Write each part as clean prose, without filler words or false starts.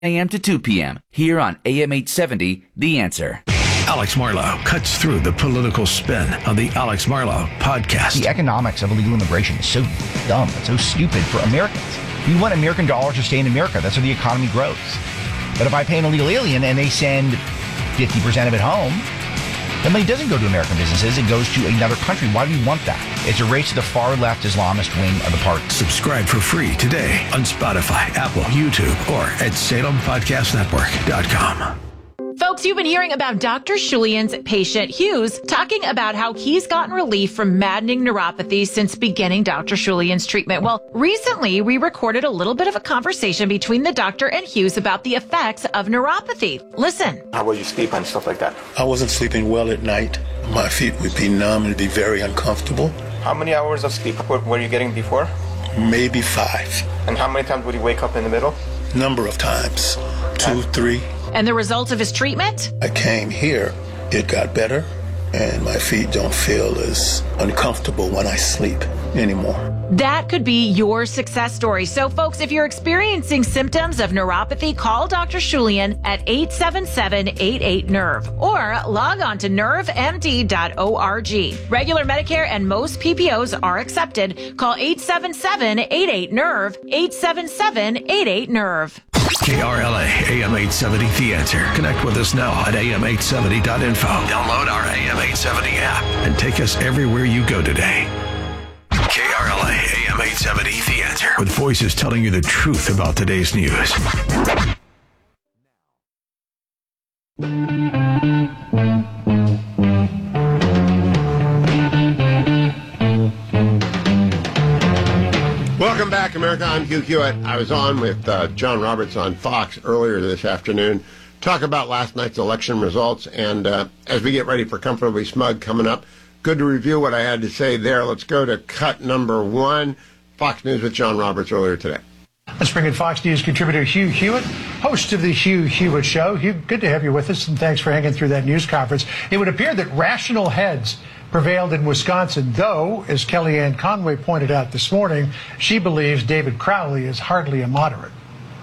a.m. to 2 p.m. here on AM 870, The Answer. Alex Marlow cuts through the political spin on the Alex Marlow podcast. The economics of illegal immigration is so dumb. It's so stupid for Americans. You want American dollars to stay in America. That's how the economy grows. But if I pay an illegal alien and they send 50% of it home, the money doesn't go to American businesses. It goes to another country. Why do we want that? It's a race to the far left Islamist wing of the party. Subscribe for free today on Spotify, Apple, YouTube, or at SalemPodcastNetwork.com. Folks, you've been hearing about Dr. Shulian's patient Hughes talking about how he's gotten relief from maddening neuropathy since beginning Dr. Shulian's treatment. Well, recently we recorded a little bit of a conversation between the doctor and Hughes about the effects of neuropathy. Listen. How will you sleep and stuff like that? I wasn't sleeping well at night. My feet would be numb and be very uncomfortable. How many hours of sleep were you getting before? Maybe 5. And how many times would you wake up in the middle? Number of times. 2, 3. And the results of his treatment? I came here, it got better, and my feet don't feel as uncomfortable when I sleep anymore. That could be your success story. So, folks, if you're experiencing symptoms of neuropathy, call Dr. Shulian at 877-88-NERVE or log on to nervemd.org. Regular Medicare and most PPOs are accepted. Call 877-88-NERVE, 877-88-NERVE. KRLA AM 870 The Answer. Connect with us now at am870.info. Download our AM 870 app and take us everywhere you go today. KRLA AM 870 The Answer. With voices telling you the truth about today's news. Welcome back, America. I'm Hugh Hewitt. I was on with John Roberts on Fox earlier this afternoon. Talk about last night's election results. And as we get ready for Comfortably Smug coming up, good to review what I had to say there. Let's go to cut number 1. Fox News with John Roberts earlier today. Let's bring in Fox News contributor Hugh Hewitt, host of the Hugh Hewitt Show. Hugh, good to have you with us, and thanks for hanging through that news conference. It would appear that rational heads prevailed in Wisconsin, though, as Kellyanne Conway pointed out this morning, she believes David Crowley is hardly a moderate.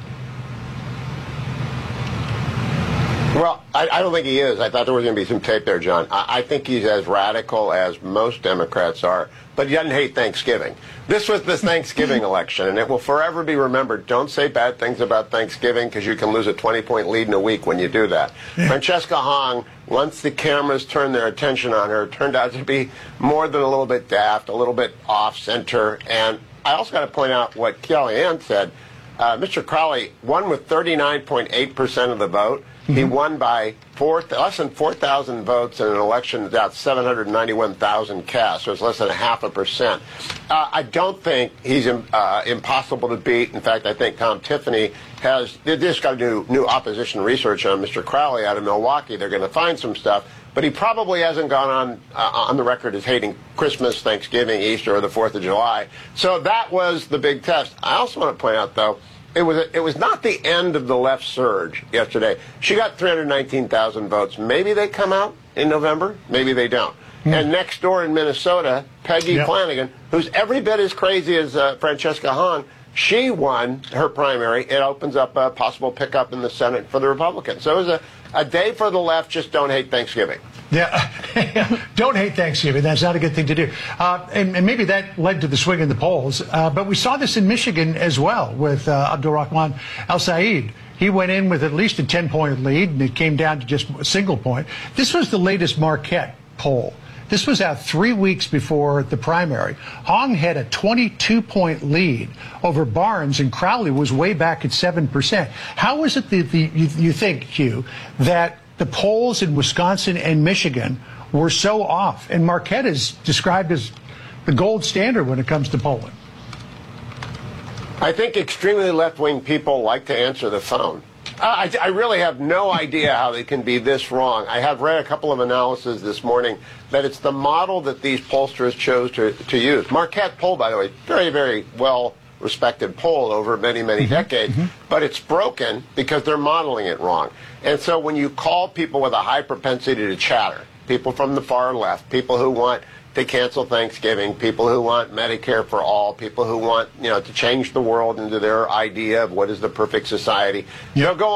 Well, I don't think he is. I thought there was going to be some tape there, John. I think he's as radical as most Democrats are, but he doesn't hate Thanksgiving. This was the Thanksgiving election, and it will forever be remembered. Don't say bad things about Thanksgiving because you can lose a 20-point lead in a week when you do that. Yeah. Francesca Hong, once the cameras turned their attention on her, turned out to be more than a little bit daft, a little bit off-center. And I also got to point out what Kellyanne said. Mr. Crowley won with 39.8% of the vote. He won by less than 4,000 votes in an election without 791,000 cast, so it's less than 0.5%. I don't think he's impossible to beat. In fact, I think Tom Tiffany they just got to do new opposition research on Mr. Crowley out of Milwaukee. They're going to find some stuff, but he probably hasn't gone on the record as hating Christmas, Thanksgiving, Easter, or the 4th of July. So that was the big test. I also want to point out, though, it was not the end of the left surge yesterday. She got 319,000 votes. Maybe they come out in November. Maybe they don't. And next door in Minnesota, Peggy Flanagan, who's every bit as crazy as Francesca Hong, she won her primary. It opens up a possible pickup in the Senate for the Republicans. So it was a day for the left. Just don't hate Thanksgiving. Yeah, don't hate Thanksgiving. That's not a good thing to do. And maybe that led to the swing in the polls. But we saw this in Michigan as well with Abdul-Rahman al-Said. He went in with at least a 10-point lead, and it came down to just a single point. This was the latest Marquette poll. This was out 3 weeks before the primary. Hong had a 22-point lead over Barnes, and Crowley was way back at 7%. How is it that you think, Hugh, that the polls in Wisconsin and Michigan were so off? And Marquette is described as the gold standard when it comes to polling. I think extremely left-wing people like to answer the phone. I really have no idea how they can be this wrong. I have read a couple of analyses this morning that it's the model that these pollsters chose to use. Marquette poll, by the way, very, very well-respected poll over many, many decades, but it's broken because they're modeling it wrong. And so when you call people with a high propensity to chatter, people from the far left, people who want to cancel Thanksgiving, people who want Medicare for all, people who want, to change the world into their idea of what is the perfect society. Go